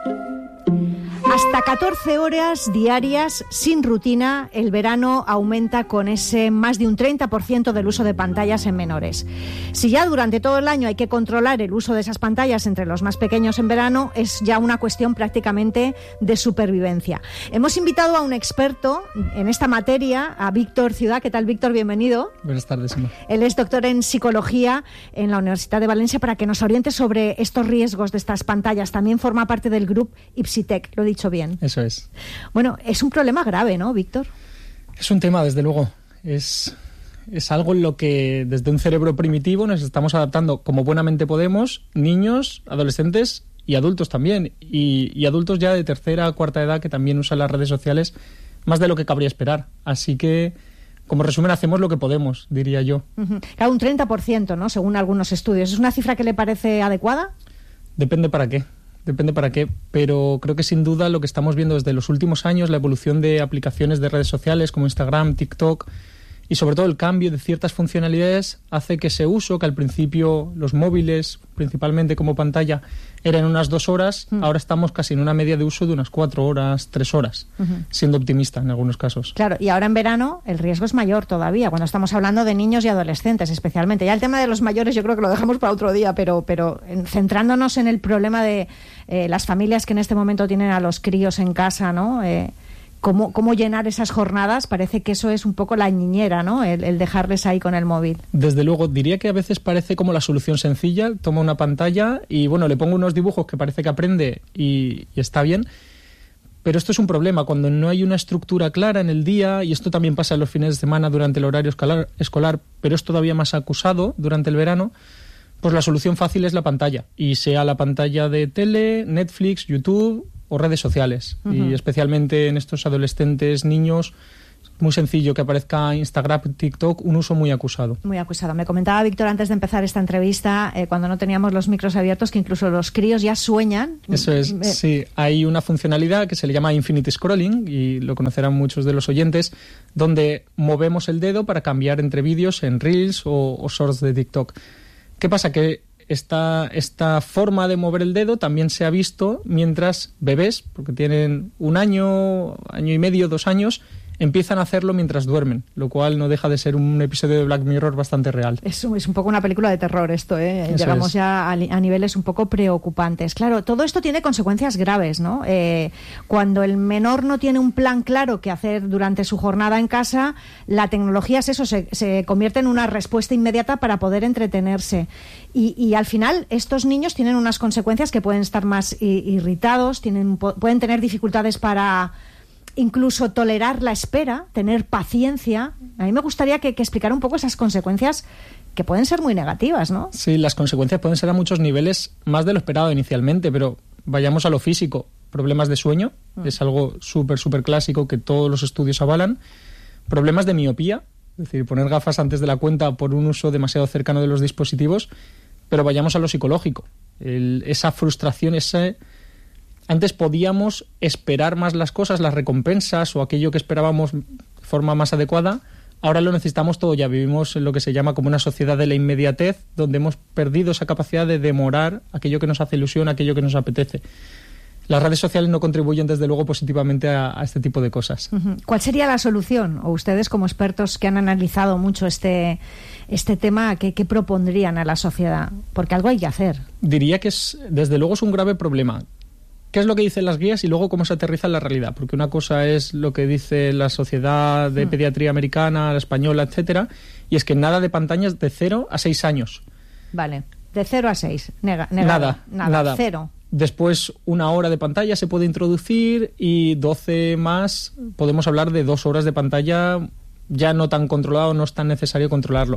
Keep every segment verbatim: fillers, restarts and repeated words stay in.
Hasta catorce horas diarias sin rutina, el verano aumenta con ese más de un treinta por ciento del uso de pantallas en menores. Si ya durante todo el año hay que controlar el uso de esas pantallas entre los más pequeños en verano, es ya una cuestión prácticamente de supervivencia. Hemos invitado a un experto en esta materia, a Víctor Ciudad. ¿Qué tal, Víctor? Bienvenido. Buenas tardes, Emma. Él es doctor en psicología en la Universidad de Valencia, para que nos oriente sobre estos riesgos de estas pantallas. También forma parte del grupo Ipsitec, lo he dicho bien. Eso es. Bueno, es un problema grave, ¿no, Víctor? Es un tema, desde luego. Es, es algo en lo que desde un cerebro primitivo nos estamos adaptando como buenamente podemos, niños, adolescentes y adultos también. Y, y adultos ya de tercera o cuarta edad que también usan las redes sociales más de lo que cabría esperar. Así que, como resumen, hacemos lo que podemos, diría yo. Uh-huh. Claro, un treinta por ciento, ¿no?, según algunos estudios. ¿Es una cifra que le parece adecuada? Depende para qué. Depende para qué, pero creo que sin duda lo que estamos viendo desde los últimos años, la evolución de aplicaciones de redes sociales como Instagram, TikTok y sobre todo el cambio de ciertas funcionalidades hace que ese uso, que al principio los móviles, principalmente como pantalla, eran unas dos horas, mm. ahora estamos casi en una media de uso de unas cuatro horas, tres horas, uh-huh. siendo optimista en algunos casos. Claro, y ahora en verano el riesgo es mayor todavía, cuando estamos hablando de niños y adolescentes especialmente. Ya el tema de los mayores yo creo que lo dejamos para otro día, pero, pero en, centrándonos en el problema de eh, las familias que en este momento tienen a los críos en casa, ¿no?, Eh, Cómo, cómo llenar esas jornadas, parece que eso es un poco la niñera, ¿no?, el, el dejarles ahí con el móvil. Desde luego, diría que a veces parece como la solución sencilla. Toma una pantalla y, bueno, le pongo unos dibujos que parece que aprende y, y está bien. Pero esto es un problema, cuando no hay una estructura clara en el día, y esto también pasa en los fines de semana durante el horario escolar, escolar pero es todavía más acusado durante el verano, pues la solución fácil es la pantalla. Y sea la pantalla de tele, Netflix, YouTube o redes sociales. Uh-huh. Y especialmente en estos adolescentes, niños, muy sencillo que aparezca Instagram, TikTok, un uso muy acusado. Muy acusado. Me comentaba Víctor antes de empezar esta entrevista, eh, cuando no teníamos los micros abiertos, que incluso los críos ya sueñan. Eso es, eh, sí. Hay una funcionalidad que se le llama Infinite Scrolling, y lo conocerán muchos de los oyentes, donde movemos el dedo para cambiar entre vídeos en Reels o, o Shorts de TikTok. ¿Qué pasa? Que Esta, esta forma de mover el dedo también se ha visto mientras bebés, porque tienen un año, año y medio, dos años, empiezan a hacerlo mientras duermen, lo cual no deja de ser un episodio de Black Mirror bastante real. Es, es un poco una película de terror esto, ¿eh? Eso Llegamos es. ya a, a niveles un poco preocupantes. Claro, todo esto tiene consecuencias graves, ¿no? Eh, cuando el menor no tiene un plan claro que hacer durante su jornada en casa, la tecnología es eso, se, se convierte en una respuesta inmediata para poder entretenerse. Y, y al final estos niños tienen unas consecuencias que pueden estar más irritados, tienen, pueden tener dificultades para incluso tolerar la espera, tener paciencia. A mí me gustaría que, que explicara un poco esas consecuencias que pueden ser muy negativas, ¿no? Sí, las consecuencias pueden ser a muchos niveles, más de lo esperado inicialmente, pero vayamos a lo físico. Problemas de sueño, mm. es algo súper, súper clásico que todos los estudios avalan. Problemas de miopía, es decir, poner gafas antes de la cuenta por un uso demasiado cercano de los dispositivos. Pero vayamos a lo psicológico. El, esa frustración, ese... Antes podíamos esperar más las cosas, las recompensas o aquello que esperábamos de forma más adecuada. Ahora lo necesitamos todo ya. Vivimos en lo que se llama como una sociedad de la inmediatez, donde hemos perdido esa capacidad de demorar aquello que nos hace ilusión, aquello que nos apetece. Las redes sociales no contribuyen, desde luego, positivamente a, a este tipo de cosas. Uh-huh. ¿Cuál sería la solución? O ustedes, como expertos que han analizado mucho este, este tema, ¿qué, qué propondrían a la sociedad? Porque algo hay que hacer. Diría que, es, desde luego, es un grave problema. ¿Qué es lo que dicen las guías y luego cómo se aterriza en la realidad? Porque una cosa es lo que dice la Sociedad de Pediatría Americana, la española, etcétera, y es que nada de pantallas de cero a seis años. Vale, de cero a seis, nega, nada, nada, nada, cero. Después una hora de pantalla se puede introducir y doce más, podemos hablar de dos horas de pantalla ya no tan controlado, no es tan necesario controlarlo.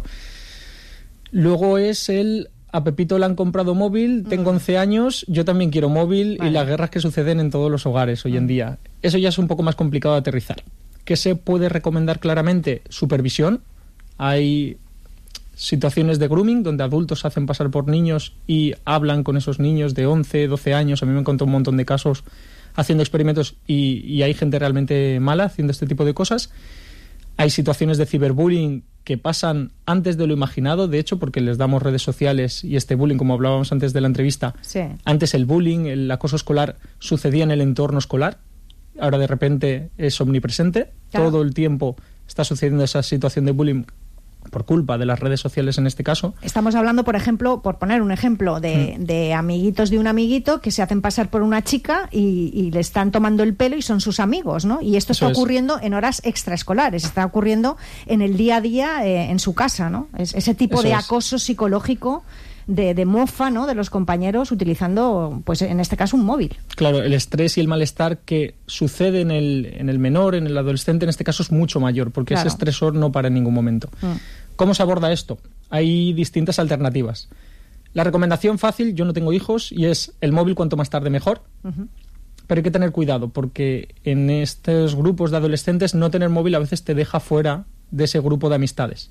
Luego es el... A Pepito le han comprado móvil, tengo once años, yo también quiero móvil, vale. Y las guerras que suceden en todos los hogares hoy mm. en día. Eso ya es un poco más complicado de aterrizar. ¿Qué se puede recomendar claramente? Supervisión. Hay situaciones de grooming donde adultos se hacen pasar por niños y hablan con esos niños de once, doce años. A mí me han contado un montón de casos haciendo experimentos y, y hay gente realmente mala haciendo este tipo de cosas. Hay situaciones de ciberbullying que pasan antes de lo imaginado, de hecho, porque les damos redes sociales y este bullying, como hablábamos antes de la entrevista, sí. Antes el bullying, el acoso escolar sucedía en el entorno escolar, ahora de repente es omnipresente, claro. Todo el tiempo está sucediendo esa situación de bullying por culpa de las redes sociales en este caso. Estamos hablando, por ejemplo, por poner un ejemplo, de, mm. de amiguitos de un amiguito que se hacen pasar por una chica y, y le están tomando el pelo y son sus amigos, ¿no? Y esto Eso está ocurriendo es. en horas extraescolares, está ocurriendo en el día a día eh, en su casa, ¿no? Es, ese tipo Eso de acoso es. psicológico de, de mofa, ¿no?, de los compañeros utilizando, pues en este caso, un móvil. Claro, el estrés y el malestar que sucede en el, en el menor, en el adolescente, en este caso es mucho mayor, porque claro. ese estresor no para en ningún momento. Mm. ¿Cómo se aborda esto? Hay distintas alternativas. La recomendación fácil, yo no tengo hijos, y es el móvil cuanto más tarde mejor, uh-huh. pero hay que tener cuidado, porque en estos grupos de adolescentes no tener móvil a veces te deja fuera de ese grupo de amistades.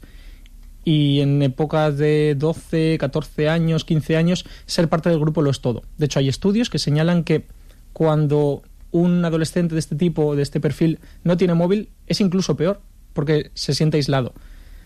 Y en épocas de doce, catorce años, quince años, ser parte del grupo lo es todo. De hecho, hay estudios que señalan que cuando un adolescente de este tipo, de este perfil, no tiene móvil, es incluso peor, porque se siente aislado.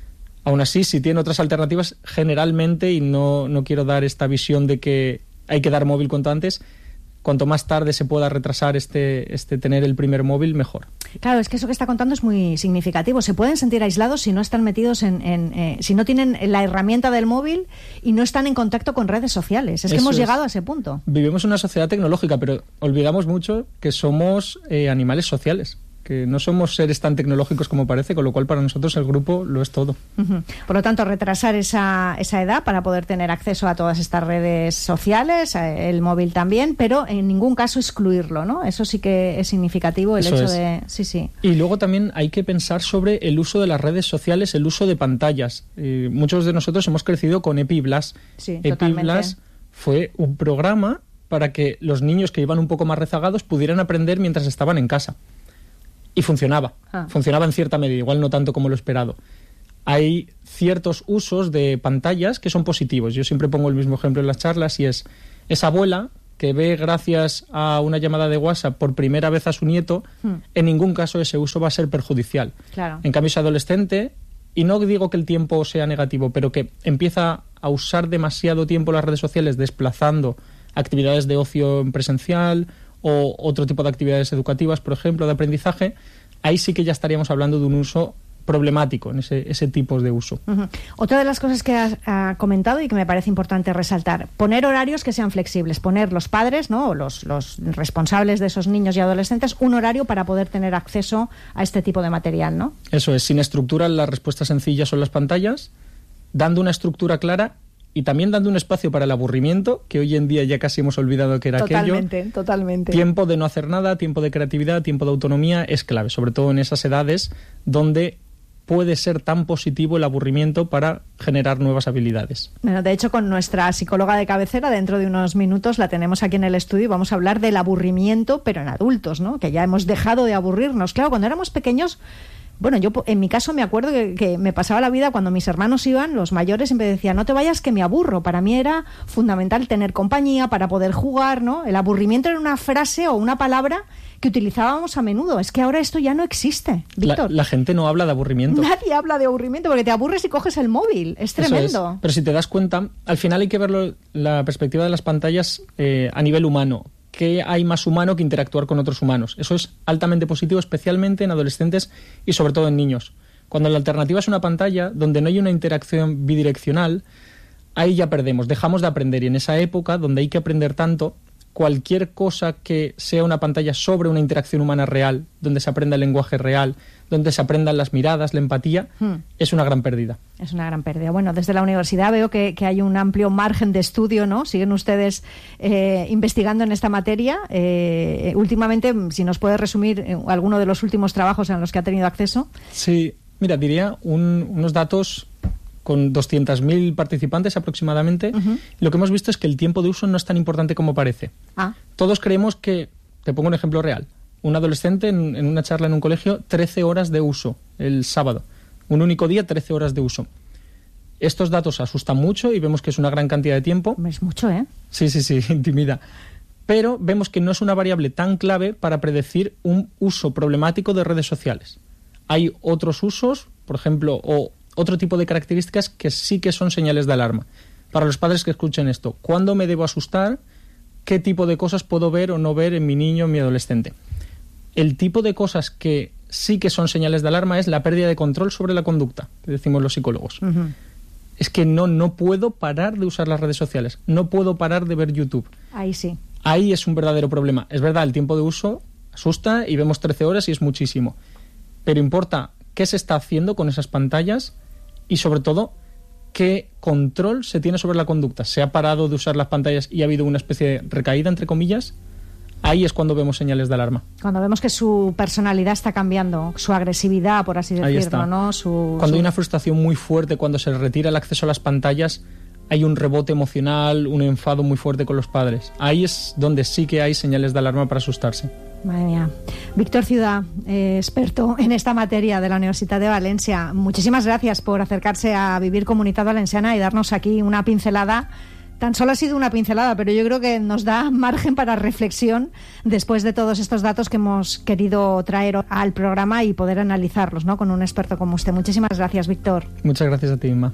Aún así, si tiene otras alternativas, generalmente, y no, no quiero dar esta visión de que hay que dar móvil cuanto antes, cuanto más tarde se pueda retrasar este, este tener el primer móvil, mejor. Claro, es que eso que está contando es muy significativo. Se pueden sentir aislados si no están metidos en... en eh, si no tienen la herramienta del móvil y no están en contacto con redes sociales. Es que eso hemos es. llegado a ese punto. Vivimos en una sociedad tecnológica, pero olvidamos mucho que somos eh, animales sociales, que no somos seres tan tecnológicos como parece, con lo cual para nosotros el grupo lo es todo. Uh-huh. Por lo tanto, retrasar esa, esa edad para poder tener acceso a todas estas redes sociales, el móvil también, pero en ningún caso excluirlo, ¿no? Eso sí que es significativo, el Eso hecho es. de... Sí, sí. Y luego también hay que pensar sobre el uso de las redes sociales, el uso de pantallas. Eh, muchos de nosotros hemos crecido con EpiBlas. Sí, EpiBlas fue un programa para que los niños que iban un poco más rezagados pudieran aprender mientras estaban en casa. Y funcionaba, ah. funcionaba en cierta medida, igual no tanto como lo esperado. Hay ciertos usos de pantallas que son positivos. Yo siempre pongo el mismo ejemplo en las charlas y es esa abuela que ve gracias a una llamada de WhatsApp por primera vez a su nieto, hmm. en ningún caso ese uso va a ser perjudicial. Claro. En cambio, ese adolescente, y no digo que el tiempo sea negativo, pero que empieza a usar demasiado tiempo las redes sociales desplazando actividades de ocio en presencial o otro tipo de actividades educativas, por ejemplo, de aprendizaje, ahí sí que ya estaríamos hablando de un uso problemático en ese, ese tipo de uso. Uh-huh. Otra de las cosas que has ha comentado y que me parece importante resaltar, poner horarios que sean flexibles, poner los padres, ¿no?, o los, los responsables de esos niños y adolescentes, un horario para poder tener acceso a este tipo de material, ¿no? Eso es, sin estructura, la respuesta sencilla son las pantallas, dando una estructura clara y también dando un espacio para el aburrimiento, que hoy en día ya casi hemos olvidado que era totalmente, aquello. Totalmente, Tiempo de no hacer nada, tiempo de creatividad, tiempo de autonomía es clave, sobre todo en esas edades donde puede ser tan positivo el aburrimiento para generar nuevas habilidades. Bueno, de hecho, con nuestra psicóloga de cabecera, dentro de unos minutos la tenemos aquí en el estudio y vamos a hablar del aburrimiento, pero en adultos, ¿no?, que ya hemos dejado de aburrirnos. Claro, cuando éramos pequeños... Bueno, yo en mi caso me acuerdo que, que me pasaba la vida cuando mis hermanos iban, los mayores siempre decían, no te vayas que me aburro. Para mí era fundamental tener compañía para poder jugar, ¿no? El aburrimiento era una frase o una palabra que utilizábamos a menudo. Es que ahora esto ya no existe, Víctor. La, la gente no habla de aburrimiento. Nadie habla de aburrimiento porque te aburres y coges el móvil. Es tremendo. Es. Pero si te das cuenta, al final hay que verlo, la perspectiva de las pantallas eh, a nivel humano. ¿Qué hay más humano que interactuar con otros humanos? Eso es altamente positivo, especialmente en adolescentes y sobre todo en niños. Cuando la alternativa es una pantalla donde no hay una interacción bidireccional, ahí ya perdemos, dejamos de aprender. Y en esa época, donde hay que aprender tanto, cualquier cosa que sea una pantalla sobre una interacción humana real, donde se aprenda el lenguaje real, donde se aprendan las miradas, la empatía, hmm. es una gran pérdida. Es una gran pérdida. Bueno, desde la universidad veo que, que hay un amplio margen de estudio, ¿no? Siguen ustedes eh, investigando en esta materia. Eh, últimamente, si nos puede resumir eh, alguno de los últimos trabajos en los que ha tenido acceso. Sí, mira, diría un, unos datos con doscientos mil participantes aproximadamente. Uh-huh. Lo que hemos visto es que el tiempo de uso no es tan importante como parece. Ah. Todos creemos que, te pongo un ejemplo real, un adolescente en, en una charla en un colegio, trece horas de uso el sábado. Un único día, trece horas de uso. Estos datos asustan mucho y vemos que es una gran cantidad de tiempo. Es mucho, ¿eh? Sí, sí, sí, intimida. Pero vemos que no es una variable tan clave para predecir un uso problemático de redes sociales. Hay otros usos, por ejemplo, o otro tipo de características que sí que son señales de alarma. Para los padres que escuchen esto, ¿cuándo me debo asustar? ¿Qué tipo de cosas puedo ver o no ver en mi niño o mi adolescente? El tipo de cosas que sí que son señales de alarma es la pérdida de control sobre la conducta, que decimos los psicólogos. Uh-huh. Es que no, no puedo parar de usar las redes sociales, no puedo parar de ver YouTube. Ahí sí. Ahí es un verdadero problema. Es verdad, el tiempo de uso asusta y vemos trece horas y es muchísimo. Pero importa qué se está haciendo con esas pantallas y, sobre todo, qué control se tiene sobre la conducta. ¿Se ha parado de usar las pantallas y ha habido una especie de recaída, entre comillas? Ahí es cuando vemos señales de alarma. Cuando vemos que su personalidad está cambiando, su agresividad, por así decirlo, ¿no? Su, cuando su... hay una frustración muy fuerte, cuando se le retira el acceso a las pantallas, hay un rebote emocional, un enfado muy fuerte con los padres. Ahí es donde sí que hay señales de alarma para asustarse. Madre mía. Víctor Ciudad, eh, experto en esta materia de la Universitat de Valencia, muchísimas gracias por acercarse a Vivir Comunitat Valenciana y darnos aquí una pincelada. Tan solo ha sido una pincelada, pero yo creo que nos da margen para reflexión después de todos estos datos que hemos querido traer al programa y poder analizarlos, ¿no?, con un experto como usted. Muchísimas gracias, Víctor. Muchas gracias a ti, Inma.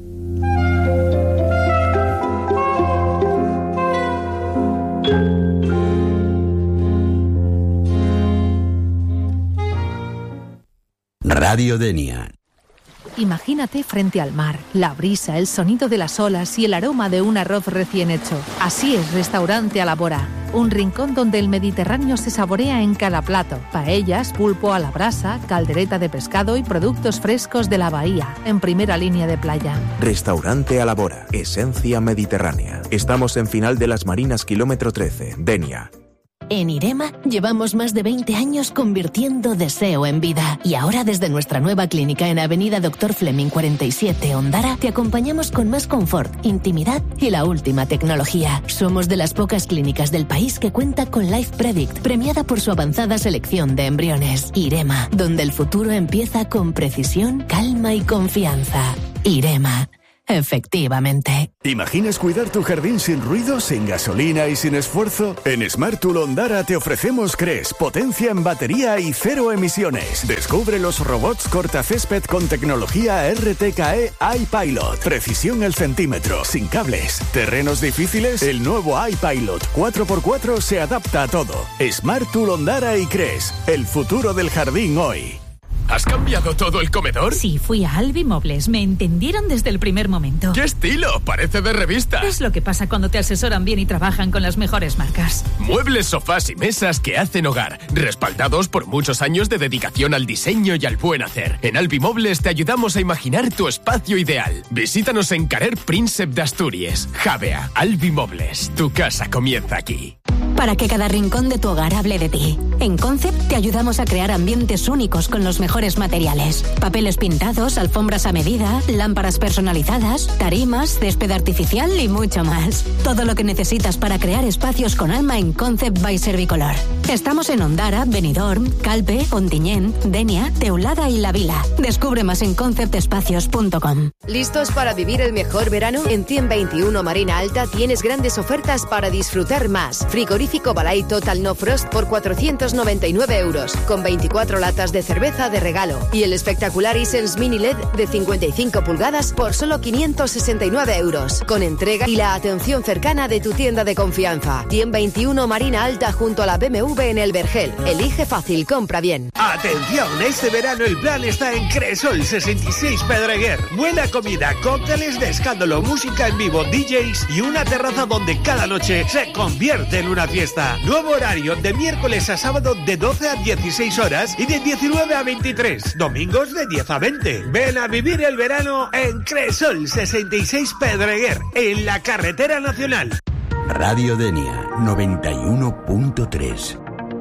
Radio Denia. Imagínate frente al mar, la brisa, el sonido de las olas y el aroma de un arroz recién hecho. Así es Restaurante Alabora, un rincón donde el Mediterráneo se saborea en cada plato. Paellas, pulpo a la brasa, caldereta de pescado y productos frescos de la bahía, en primera línea de playa. Restaurante Alabora, esencia mediterránea. Estamos en Final de las Marinas, kilómetro trece, Denia. En IREMA llevamos más de veinte años convirtiendo deseo en vida. Y ahora desde nuestra nueva clínica en Avenida Doctor Fleming cuarenta y siete, Ondara, te acompañamos con más confort, intimidad y la última tecnología. Somos de las pocas clínicas del país que cuenta con Life Predict, premiada por su avanzada selección de embriones. IREMA, donde el futuro empieza con precisión, calma y confianza. IREMA. Efectivamente. ¿Imaginas cuidar tu jardín sin ruido, sin gasolina y sin esfuerzo? En Smart Tool Ondara te ofrecemos Cres, potencia en batería y cero emisiones. Descubre los robots cortacésped con tecnología R T K E iPilot. Precisión al centímetro, sin cables. ¿Terrenos difíciles? El nuevo iPilot cuatro por cuatro se adapta a todo. Smart Tool Ondara y Cres, el futuro del jardín hoy. ¿Has cambiado todo el comedor? Sí, fui a Albi Mobles. Me entendieron desde el primer momento. ¡Qué estilo! Parece de revista. Es lo que pasa cuando te asesoran bien y trabajan con las mejores marcas. Muebles, sofás y mesas que hacen hogar. Respaldados por muchos años de dedicación al diseño y al buen hacer. En Albi Mobles te ayudamos a imaginar tu espacio ideal. Visítanos en Carrer Príncep de Asturias. Javea, Albi Mobles. Tu casa comienza aquí. Para que cada rincón de tu hogar hable de ti. En Concept te ayudamos a crear ambientes únicos con los mejores materiales. Papeles pintados, alfombras a medida, lámparas personalizadas, tarimas, césped artificial y mucho más. Todo lo que necesitas para crear espacios con alma en Concept by Servicolor. Estamos en Ondara, Benidorm, Calpe, Ontinyent, Denia, Teulada y La Vila. Descubre más en concept espacios punto com. ¿Listos para vivir el mejor verano? En Cien veintiuno Marina Alta tienes grandes ofertas para disfrutar más. Frigorífico Balay Total No Frost por cuatrocientos noventa y nueve euros, con veinticuatro latas de cerveza de regalo. Y el espectacular Hisense Mini L E D de cincuenta y cinco pulgadas por solo quinientos sesenta y nueve euros, con entrega y la atención cercana de tu tienda de confianza. Cien veintiuno Marina Alta junto a la B M W en El Vergel. Elige fácil, compra bien. Atención, este verano el plan está en Cresol sesenta y seis Pedreguer. Buena comida, cócteles de escándalo, música en vivo, D Js y una terraza donde cada noche se convierte en una fiesta. Nuevo horario de miércoles a sábado de doce a dieciséis horas y de diecinueve a veintitrés. Domingos de diez a veinte. Ven a vivir el verano en Cresol sesenta y seis Pedreguer, en la carretera nacional. Radio Denia noventa y uno punto tres.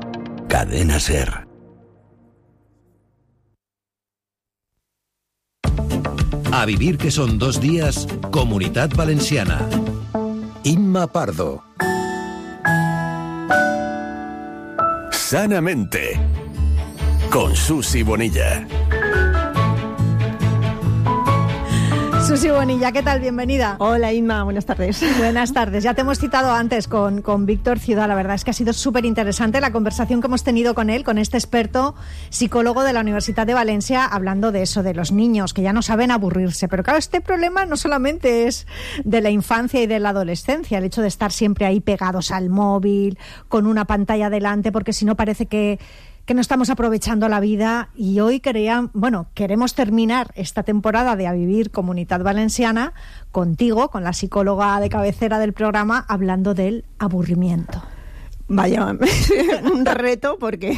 Cadena SER. A vivir que son dos días, Comunitat Valenciana. Inma Pardo. Sanamente, con Susi Bonilla. Susi Bonilla, ¿qué tal? Bienvenida. Hola Inma, buenas tardes. Buenas tardes. Ya te hemos citado antes con, con Víctor Ciudad. La verdad es que ha sido súper interesante la conversación que hemos tenido con él, con este experto psicólogo de la Universidad de Valencia, hablando de eso, de los niños que ya no saben aburrirse. Pero claro, este problema no solamente es de la infancia y de la adolescencia, el hecho de estar siempre ahí pegados al móvil, con una pantalla delante, porque si no parece que que no estamos aprovechando la vida. Y hoy quería, bueno, queremos terminar esta temporada de A Vivir Comunitat Valenciana contigo, con la psicóloga de cabecera del programa, hablando del aburrimiento. Vaya, un reto, porque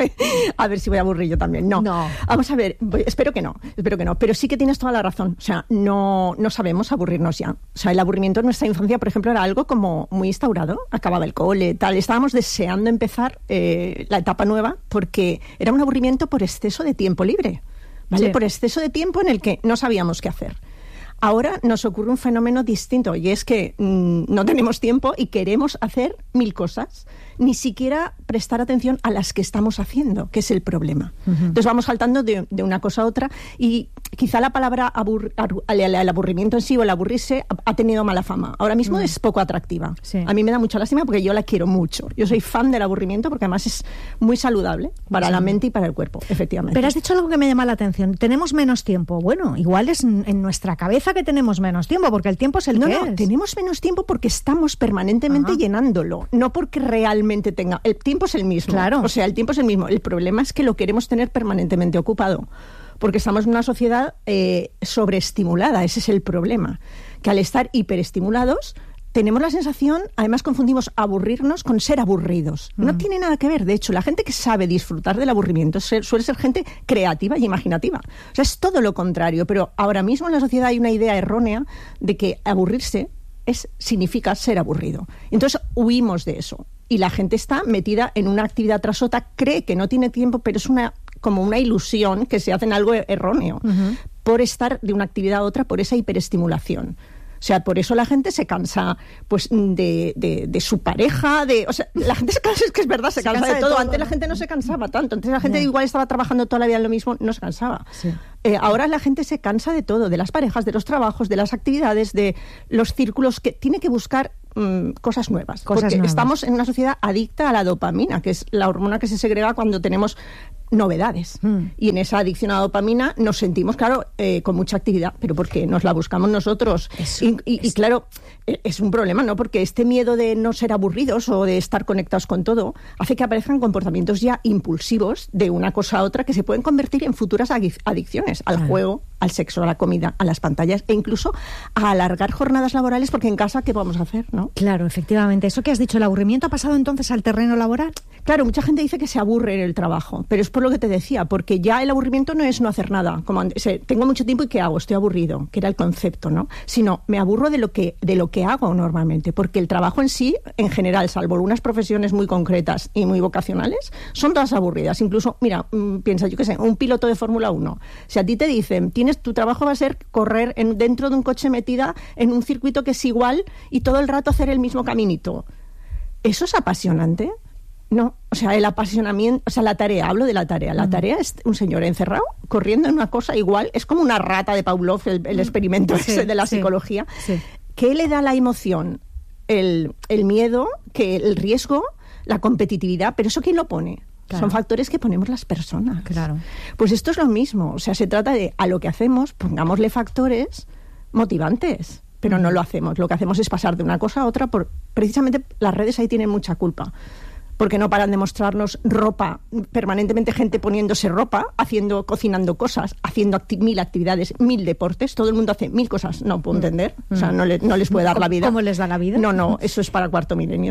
a ver si voy a aburrir yo también. No, no. Vamos a ver, espero que no, espero que no, pero sí que tienes toda la razón. O sea, no, no sabemos aburrirnos ya. O sea, el aburrimiento en nuestra infancia, por ejemplo, era algo como muy instaurado. Acababa el cole, tal. Estábamos deseando empezar eh, la etapa nueva, porque era un aburrimiento por exceso de tiempo libre, ¿vale? Sí. Por exceso de tiempo en el que no sabíamos qué hacer. Ahora nos ocurre un fenómeno distinto, y es que mmm, no tenemos tiempo y queremos hacer mil cosas, ni siquiera prestar atención a las que estamos haciendo, que es el problema. Uh-huh. Entonces vamos saltando de, de una cosa a otra, y quizá la palabra abur, el, el aburrimiento en sí o el aburrirse ha, ha tenido mala fama. Ahora mismo uh-huh. es poco atractiva. Sí. A mí me da mucha lástima porque yo la quiero mucho. Yo soy fan del aburrimiento porque además es muy saludable para sí. la mente y para el cuerpo, efectivamente. Pero has dicho algo que me llama la atención. Tenemos menos tiempo. Bueno, igual es en nuestra cabeza que tenemos menos tiempo, porque el tiempo es el no, que no, es. Tenemos menos tiempo porque estamos permanentemente Ajá. llenándolo, no porque realmente tenga... El tiempo es el mismo, claro. O sea, el tiempo es el mismo. El problema es que lo queremos tener permanentemente ocupado, porque estamos en una sociedad eh, sobreestimulada. Ese es el problema, que al estar hiperestimulados tenemos la sensación, además confundimos aburrirnos con ser aburridos. No mm. tiene nada que ver. De hecho, la gente que sabe disfrutar del aburrimiento suele ser gente creativa y imaginativa. O sea, es todo lo contrario. Pero ahora mismo en la sociedad hay una idea errónea de que aburrirse es, significa ser aburrido. Entonces huimos de eso. Y la gente está metida en una actividad tras otra, cree que no tiene tiempo, pero es una como una ilusión que se hace en algo erróneo, uh-huh. por estar de una actividad a otra, por esa hiperestimulación. O sea, por eso la gente se cansa pues de, de, de su pareja, de, o sea, la gente se cansa, es que es verdad, se, se cansa, cansa de, de todo. todo. Antes la gente no se cansaba tanto, antes la gente yeah. igual estaba trabajando toda la vida en lo mismo, no se cansaba. Sí. Eh, ahora la gente se cansa de todo, de las parejas, de los trabajos, de las actividades, de los círculos, que tiene que buscar mmm, cosas nuevas. Cosas porque nuevas. Estamos en una sociedad adicta a la dopamina, que es la hormona que se segrega cuando tenemos novedades. Mm. Y en esa adicción a la dopamina nos sentimos, claro, eh, con mucha actividad, pero porque nos la buscamos nosotros. Eso, y, y, y claro, es un problema, ¿no? Porque este miedo de no ser aburridos o de estar conectados con todo hace que aparezcan comportamientos ya impulsivos de una cosa a otra que se pueden convertir en futuras adicciones al claro. juego, al sexo, a la comida, a las pantallas e incluso a alargar jornadas laborales, porque en casa, ¿qué vamos a hacer, no? Claro, efectivamente. Eso que has dicho, ¿el aburrimiento ha pasado entonces al terreno laboral? Claro, mucha gente dice que se aburre en el trabajo, pero es por lo que te decía, porque ya el aburrimiento no es no hacer nada, como tengo mucho tiempo y ¿qué hago? Estoy aburrido, que era el concepto, ¿no? Sino me aburro de lo que de lo que hago normalmente, porque el trabajo en sí, en general, salvo unas profesiones muy concretas y muy vocacionales, son todas aburridas. Incluso, mira, mmm, piensa, yo qué sé, un piloto de Fórmula uno. Si a ti te dicen, tienes tu trabajo va a ser correr en, dentro de un coche metida en un circuito que es igual y todo el rato hacer el mismo caminito, ¿eso es apasionante? No, o sea, el apasionamiento, o sea, la tarea, hablo de la tarea. La tarea es un señor encerrado, corriendo en una cosa igual, es como una rata de Pavlov, el, el experimento sí, ese de la sí, psicología. Sí. ¿Qué le da la emoción? El, el miedo, que el riesgo, la competitividad, pero ¿eso quién lo pone? Claro. Son factores que ponemos las personas. Claro. Pues esto es lo mismo, o sea, se trata de, a lo que hacemos, pongámosle factores motivantes, pero no lo hacemos. Lo que hacemos es pasar de una cosa a otra, por precisamente las redes ahí tienen mucha culpa. Porque no paran de mostrarnos ropa, permanentemente gente poniéndose ropa, haciendo, cocinando cosas, haciendo acti- mil actividades, mil deportes, todo el mundo hace mil cosas, no puedo entender, o sea, no, le, no les puede dar la vida. ¿Cómo les da la vida? No, no, eso es para cuarto milenio,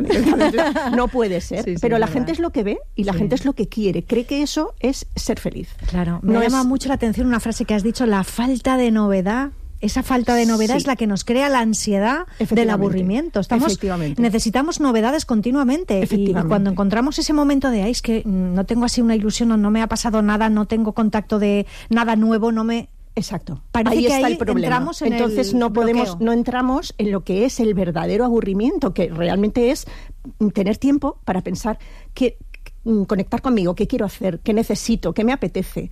no puede ser, sí, sí, pero la verdad. Gente es lo que ve y la sí. gente es lo que quiere, cree que eso es ser feliz. Claro, me no llama es... mucho la atención una frase que has dicho, la falta de novedad. Esa falta de novedad sí. es la que nos crea la ansiedad del aburrimiento. Estamos, necesitamos novedades continuamente. Y cuando encontramos ese momento de, ay, es que no tengo así una ilusión, no, no me ha pasado nada, no tengo contacto de nada nuevo, no me... Exacto. Parece ahí que está ahí el problema. Entramos en Entonces el no podemos, bloqueo. no entramos en lo que es el verdadero aburrimiento, que realmente es tener tiempo para pensar, que, conectar conmigo, qué quiero hacer, qué necesito, qué me apetece.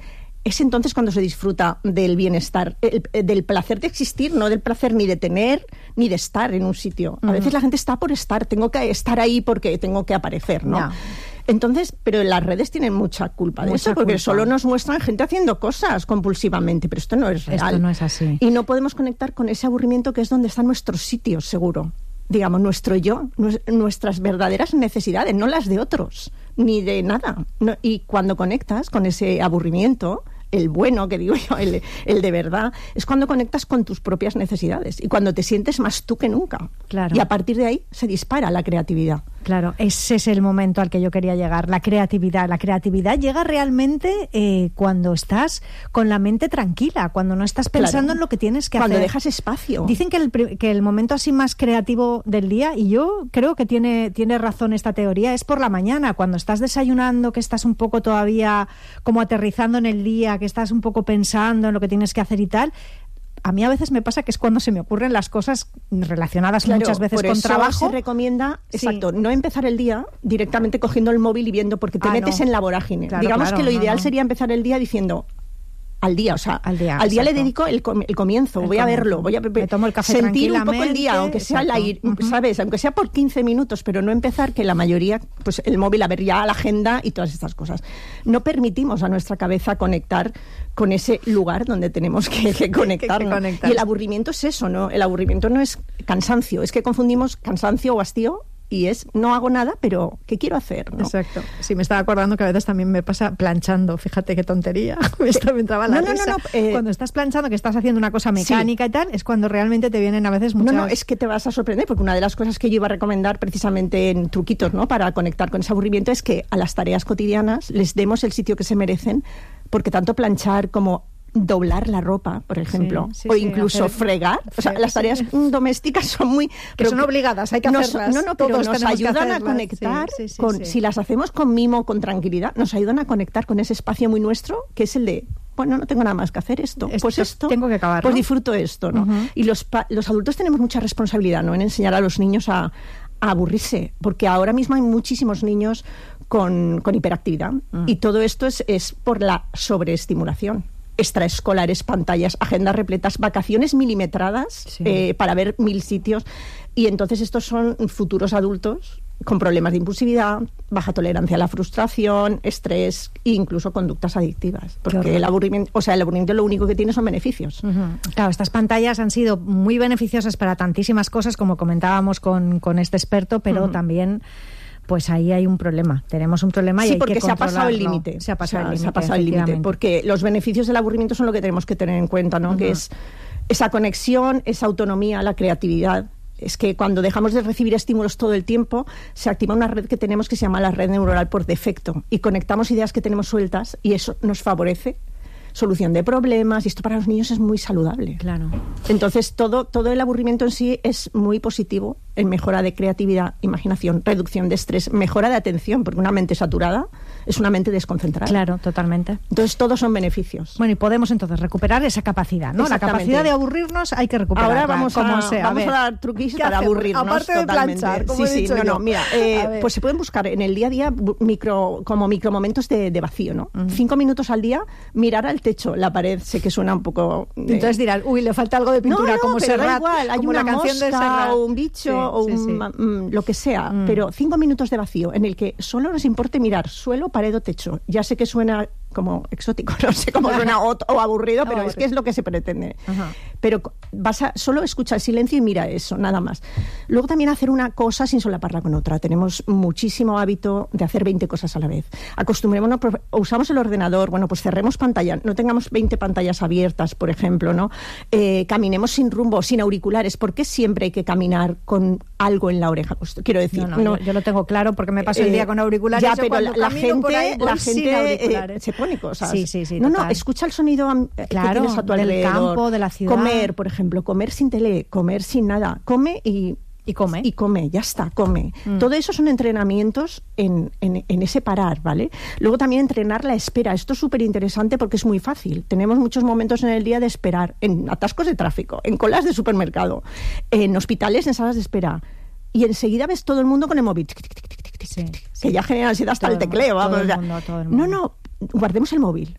es entonces cuando se disfruta del bienestar, el, del placer de existir, no del placer ni de tener ni de estar en un sitio. A veces la gente está por estar, tengo que estar ahí porque tengo que aparecer, ¿no? No. Entonces, pero las redes tienen mucha culpa de mucha eso, porque culpa. Solo nos muestran gente haciendo cosas compulsivamente, pero esto no es real. Esto no es así. Y no podemos conectar con ese aburrimiento que es donde están nuestros sitios, seguro. Digamos, nuestro yo, nuestras verdaderas necesidades, no las de otros, ni de nada. No, y cuando conectas con ese aburrimiento, el bueno, que digo yo, el, el de verdad, es cuando conectas con tus propias necesidades y cuando te sientes más tú que nunca. Claro. Y a partir de ahí se dispara la creatividad. Claro, ese es el momento al que yo quería llegar, la creatividad. La creatividad llega realmente eh, cuando estás con la mente tranquila, cuando no estás pensando claro. en lo que tienes que cuando hacer. Cuando dejas espacio. Dicen que el, que el momento así más creativo del día, y yo creo que tiene, tiene razón esta teoría, es por la mañana, cuando estás desayunando, que estás un poco todavía como aterrizando en el día, que estás un poco pensando en lo que tienes que hacer y tal. A mí a veces me pasa que es cuando se me ocurren las cosas relacionadas claro, muchas veces por con eso trabajo. Se recomienda, sí. exacto, no empezar el día directamente cogiendo el móvil y viendo, porque te ah, metes no. en la vorágine. Claro, Digamos claro, que lo no, ideal no. sería empezar el día diciendo al día, o sea, al día, al día le dedico el, com- el comienzo, el voy comienzo. a verlo, voy a me tomo el café sentir un poco el día, aunque sea exacto. el aire, uh-huh. ¿sabes? Aunque sea por quince minutos, pero no empezar que la mayoría, pues el móvil, a ver ya la agenda y todas estas cosas. No permitimos a nuestra cabeza conectar con ese lugar donde tenemos que, que conectarnos. que conectar. Y el aburrimiento es eso, ¿no? El aburrimiento no es cansancio, es que confundimos cansancio o hastío. Y es, no hago nada, pero ¿qué quiero hacer? ¿No? Exacto. Sí, me estaba acordando que a veces también me pasa planchando. Fíjate qué tontería. Esto me entraba la no, risa. No, no, no, eh, cuando estás planchando, que estás haciendo una cosa mecánica sí. y tal, es cuando realmente te vienen a veces muchas... No, no, es que te vas a sorprender, porque una de las cosas que yo iba a recomendar precisamente en truquitos, ¿no?, para conectar con ese aburrimiento, es que a las tareas cotidianas les demos el sitio que se merecen, porque tanto planchar como doblar la ropa, por ejemplo, sí, sí, o incluso sí, fregar. O sea, las tareas sí. domésticas son muy... Que son obligadas, hay que nos, hacerlas. No, no, pero Todos nos ayudan a conectar, sí, sí, sí, con, sí. si las hacemos con mimo, con tranquilidad, nos ayudan a conectar con ese espacio muy nuestro, que es el de, bueno, no tengo nada más que hacer esto. esto pues esto, tengo que acabar, pues ¿no? disfruto esto, ¿no? Uh-huh. Y los, pa- los adultos tenemos mucha responsabilidad, ¿no?, en enseñar a los niños a, a aburrirse, porque ahora mismo hay muchísimos niños con, con hiperactividad, uh-huh. y todo esto es, es por la sobreestimulación. Extraescolares, pantallas, agendas repletas, vacaciones milimetradas sí. eh, para ver mil sitios, y entonces estos son futuros adultos con problemas de impulsividad, baja tolerancia a la frustración, estrés e incluso conductas adictivas, porque el aburrimiento, o sea, el aburrimiento lo único que tiene son beneficios. Uh-huh. Claro, estas pantallas han sido muy beneficiosas para tantísimas cosas, como comentábamos con, con este experto, pero uh-huh. también pues ahí hay un problema. Tenemos un problema y sí, hay que controlarlo. Sí, porque se ha pasado el límite. Se ha pasado o sea, el límite. Se ha pasado el límite, porque los beneficios del aburrimiento son lo que tenemos que tener en cuenta, ¿no? Uh-huh. Que es esa conexión, esa autonomía, la creatividad. Es que cuando dejamos de recibir estímulos todo el tiempo, se activa una red que tenemos que se llama la red neuronal por defecto, y conectamos ideas que tenemos sueltas, y eso nos favorece solución de problemas, y esto para los niños es muy saludable. Claro. Entonces, todo, todo el aburrimiento en sí es muy positivo en mejora de creatividad, imaginación, reducción de estrés, mejora de atención, porque una mente saturada es una mente desconcentrada. Claro, totalmente. Entonces, todos son beneficios. Bueno, y podemos entonces recuperar esa capacidad, ¿no? La capacidad de aburrirnos hay que recuperarla. Ahora vamos, como a, sea. vamos a, a dar truquillos para hacemos? aburrirnos. Aparte totalmente. de planchar, como sí, he sí, dicho no, yo. no, mira, eh, pues se pueden buscar en el día a día micro, como micromomentos de, de vacío, ¿no? Uh-huh. Cinco minutos al día, mirar al techo, la pared. Sé que suena un poco... De... Entonces dirán, uy, le falta algo de pintura, no, no, como pero Serrat, da igual, hay como una la canción mosca de Serrat. O un bicho, sí, o sí, un, sí. Mm, lo que sea, mm. pero cinco minutos de vacío en el que solo nos importe mirar suelo, pared o techo. Ya sé que suena como exótico, no sé cómo suena, o, o aburrido, pero es que es lo que se pretende. Ajá. Pero vas a solo escucha el silencio y mira eso, nada más. Luego también hacer una cosa sin solaparla con otra. Tenemos muchísimo hábito de hacer veinte cosas a la vez. Acostumbrémonos, usamos el ordenador, bueno, pues cerremos pantalla, no tengamos veinte pantallas abiertas, por ejemplo, ¿no? Eh, caminemos sin rumbo, sin auriculares. ¿Por qué siempre hay que caminar con algo en la oreja? Pues, quiero decir, no, no, no, yo, yo lo tengo claro porque me paso el día con auriculares. Ya, yo pero la, la gente, ahí, la gente eh, se pone cosas. Sí, sí, sí. No, total. no, escucha el sonido eh, claro, que tienes a tu del alrededor. campo, de la ciudad. Comer, por ejemplo, comer sin tele, comer sin nada. Come y... Y come. Y come, ya está, come. Mm. Todo eso son entrenamientos en, en, en ese parar, ¿vale? Luego también entrenar la espera. Esto es súper interesante porque es muy fácil. Tenemos muchos momentos en el día de esperar, en atascos de tráfico, en colas de supermercado, en hospitales, en salas de espera. Y enseguida ves todo el mundo con el móvil. Sí, que sí. ya genera ansiedad hasta todo el tecleo. Vamos, todo ya. El mundo, todo el mundo. No, no, guardemos el móvil.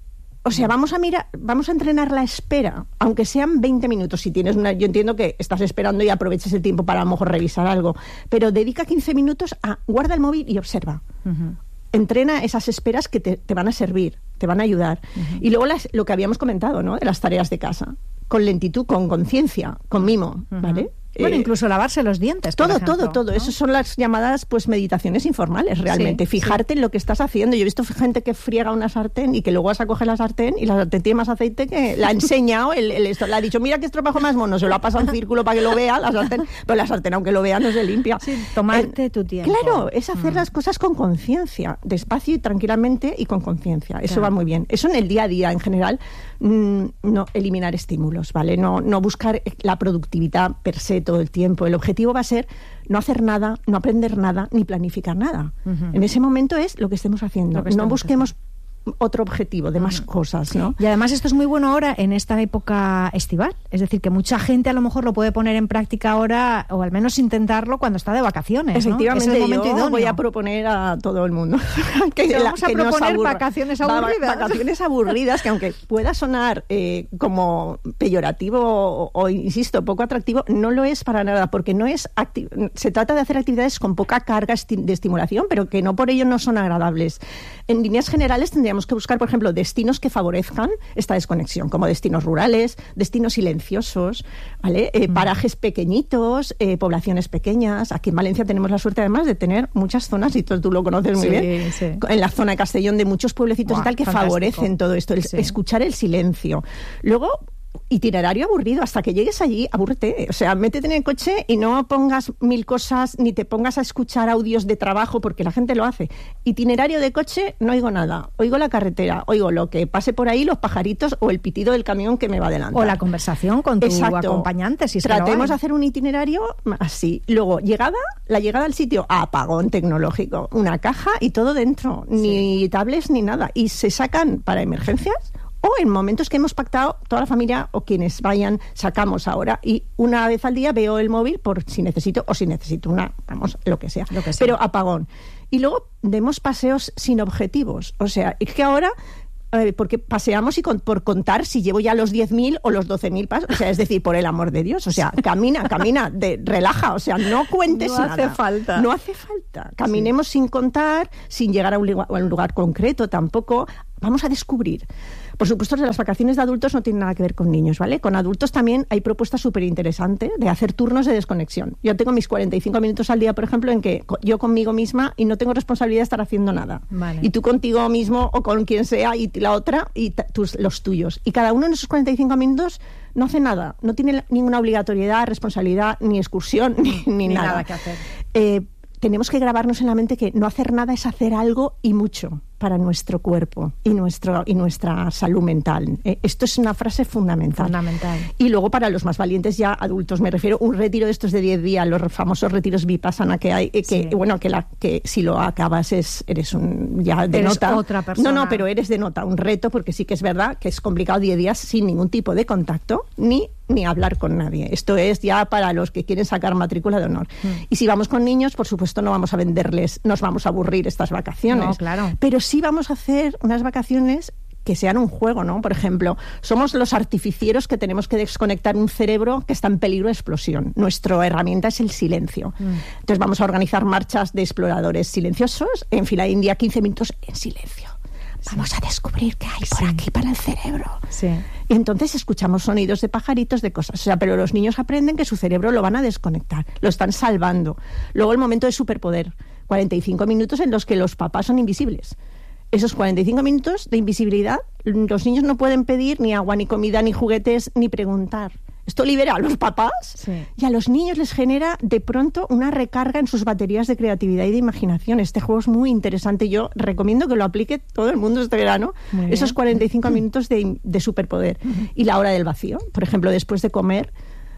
O sea, vamos a mirar, vamos a entrenar la espera, aunque sean veinte minutos. Si tienes una, yo entiendo que estás esperando y aproveches el tiempo para a lo mejor revisar algo, pero dedica quince minutos a guarda el móvil y observa. Uh-huh. Entrena esas esperas que te, te van a servir, te van a ayudar. Uh-huh. Y luego las, lo que habíamos comentado, ¿no? De las tareas de casa, con lentitud, con conciencia, con mimo, uh-huh. ¿vale? Bueno, Eh, incluso lavarse los dientes, por Todo, ejemplo, todo, todo. ¿no? Esas son las llamadas pues meditaciones informales, realmente. Sí, Fijarte sí. en lo que estás haciendo. Yo he visto gente que friega una sartén y que luego vas a coger la sartén y la sartén tiene más aceite que la ha enseñado, el, el esto, le ha dicho, mira qué estropajo más mono, se lo ha pasado en círculo para que lo vea, la sartén, pero la sartén, aunque lo vea, no se limpia. Sí, tomarte Eh, tu tiempo. Claro, es hacer Mm. las cosas con conciencia, despacio y tranquilamente y con conciencia. Eso Claro. va muy bien. Eso en el día a día, en general, mm, no eliminar estímulos, ¿vale? No, no buscar la productividad per se todo el tiempo. El objetivo va a ser no hacer nada, no aprender nada, ni planificar nada. Ujú. En ese momento es lo que estemos haciendo. Lo que no estamos busquemos otro objetivo de más cosas, ¿no? Y además esto es muy bueno ahora en esta época estival. Es decir, que mucha gente a lo mejor lo puede poner en práctica ahora, o al menos intentarlo cuando está de vacaciones, ¿no? Efectivamente, Es el momento yo idóneo. voy a proponer a todo el mundo que, Te vamos a que no se proponer aburra. vacaciones Va- aburridas. Vacaciones aburridas, que aunque pueda sonar eh, como peyorativo o, o, insisto, poco atractivo, no lo es para nada, porque no es acti- se trata de hacer actividades con poca carga esti- de estimulación, pero que no por ello no son agradables. En líneas generales tendríamos que buscar, por ejemplo, destinos que favorezcan esta desconexión, como destinos rurales, destinos silenciosos, ¿vale? Eh, parajes pequeñitos, eh, poblaciones pequeñas. Aquí en Valencia tenemos la suerte además de tener muchas zonas, y tú, tú lo conoces muy Sí, bien, sí. en la zona de Castellón, de muchos pueblecitos Buah, y tal, que fantástico. favorecen todo esto, el, Sí. escuchar el silencio. Luego, itinerario aburrido, hasta que llegues allí, abúrrete, o sea, métete en el coche y no pongas mil cosas, ni te pongas a escuchar audios de trabajo, porque la gente lo hace. Itinerario de coche, no oigo nada, oigo la carretera, oigo lo que pase por ahí, los pajaritos o el pitido del camión que me va adelante. O la conversación con tu Exacto. acompañante, si es que lo Tratemos hay. de hacer un itinerario así. Luego, llegada, la llegada al sitio, apagón tecnológico, una caja y todo dentro, ni tablets ni nada. Y se sacan para emergencias o en momentos que hemos pactado toda la familia o quienes vayan, sacamos ahora. Y una vez al día veo el móvil por si necesito o si necesito una, vamos, lo que sea. Lo que sea. Pero apagón. Y luego demos paseos sin objetivos. O sea, es que ahora... eh, porque paseamos y con, por contar si llevo ya los diez mil o los doce mil pasos, o sea, es decir, por el amor de Dios, o sea, camina, camina, de, relaja, o sea, no cuentes No hace nada. falta. No hace falta. Caminemos sin contar, sin llegar a un, lugar, a un lugar concreto tampoco. Vamos a descubrir. Por supuesto, las vacaciones de adultos no tienen nada que ver con niños, ¿vale? Con adultos también hay propuestas súper interesantes de hacer turnos de desconexión. Yo tengo mis cuarenta y cinco minutos al día, por ejemplo, en que co- yo conmigo misma y no tengo responsabilidad de estar haciendo nada. Vale. Y tú contigo mismo o con quien sea y la otra y ta- tus, los tuyos. Y cada uno en esos cuarenta y cinco minutos no hace nada. No tiene la- ninguna obligatoriedad, responsabilidad, ni excursión, ni, ni Ni nada. nada que hacer. Eh, tenemos que grabarnos en la mente que no hacer nada es hacer algo y mucho para nuestro cuerpo y, nuestro, y nuestra salud mental. Eh, esto es una frase fundamental. Fundamental. Y luego para los más valientes ya adultos, me refiero, un retiro de estos de diez días, los famosos retiros vipassana que hay, eh, que Sí. bueno, que, la, que si lo acabas es eres un ya de Eres nota. otra persona. No, no, pero eres de nota, un reto, porque sí que es verdad que es complicado diez días sin ningún tipo de contacto, ni ni hablar con nadie. Esto es ya para los que quieren sacar matrícula de honor. Mm. Y si vamos con niños, por supuesto no vamos a venderles, nos vamos a aburrir estas vacaciones. No, claro. Pero sí vamos a hacer unas vacaciones que sean un juego, ¿no? Por ejemplo, somos los artificieros que tenemos que desconectar un cerebro que está en peligro de explosión. Nuestra herramienta es el silencio. Mm. Entonces vamos a organizar marchas de exploradores silenciosos en fila india, quince minutos en silencio. Vamos a descubrir qué hay por Sí. aquí para el cerebro. Sí. Y entonces escuchamos sonidos de pajaritos, de cosas. O sea, pero los niños aprenden que su cerebro lo van a desconectar, lo están salvando. Luego el momento de superpoder, cuarenta y cinco minutos en los que los papás son invisibles. Esos cuarenta y cinco minutos de invisibilidad, los niños no pueden pedir ni agua, ni comida, ni juguetes, ni preguntar. Esto libera a los papás Sí. y a los niños les genera de pronto una recarga en sus baterías de creatividad y de imaginación. Este juego es muy interesante. Yo recomiendo que lo aplique todo el mundo este verano. Muy bien. Esos cuarenta y cinco minutos de, de superpoder. Y la hora del vacío. Por ejemplo, después de comer,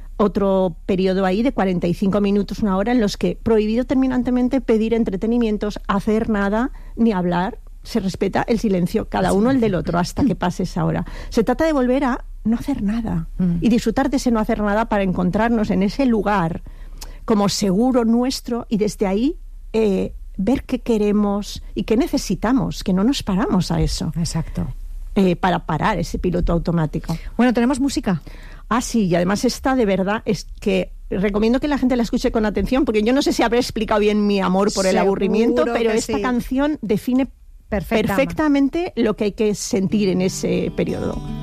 otro periodo ahí de cuarenta y cinco minutos, una hora, en los que prohibido terminantemente pedir entretenimientos, hacer nada, ni hablar. Se respeta el silencio, cada uno el del otro, hasta que pase esa hora. Se trata de volver a no hacer nada Mm. y disfrutar de ese no hacer nada para encontrarnos en ese lugar como seguro nuestro y desde ahí eh, ver qué queremos y qué necesitamos, que no nos paramos a eso. Exacto. eh, para parar ese piloto automático. Bueno, ¿tenemos música? Ah, sí, y además esta de verdad es que recomiendo que la gente la escuche con atención, porque yo no sé si habré explicado bien mi amor por el Seguro aburrimiento, pero que esta sí. canción define Perfecta. perfectamente lo que hay que sentir en ese periodo.